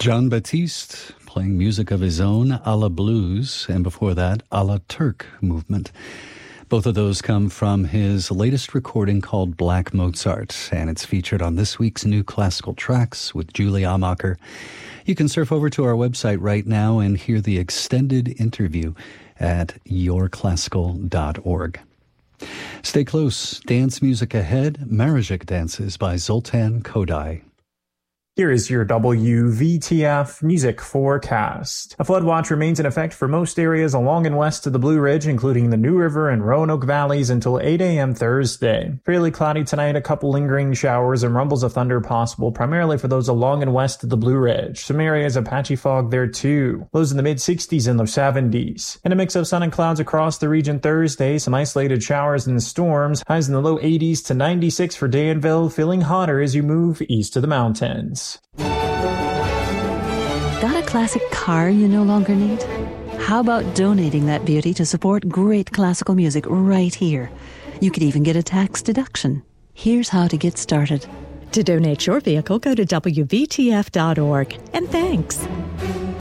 Jon Batiste playing music of his own, a la blues, and before that, a la Turk movement. Both of those come from his latest recording called Black Mozart, and it's featured on this week's New Classical Tracks with Julie Amacher. You can surf over to our website right now and hear the extended interview at yourclassical.org. Stay close. Dance music ahead. Marajik Dances by Zoltan Koday. Here is your WVTF music forecast. A flood watch remains in effect for most areas along and west of the Blue Ridge, including the New River and Roanoke valleys until 8 a.m. Thursday. Fairly cloudy tonight, a couple lingering showers and rumbles of thunder possible, primarily for those along and west of the Blue Ridge. Some areas of patchy fog there too. Lows in the mid-60s and low 70s. And a mix of sun and clouds across the region Thursday, some isolated showers and storms. Highs in the low 80s to 96 for Danville, feeling hotter as you move east of the mountains. Got a classic car you no longer need? How about donating that beauty to support great classical music right here? You could even get a tax deduction. Here's how to get started. To donate your vehicle, go to WVTF.org. And thanks.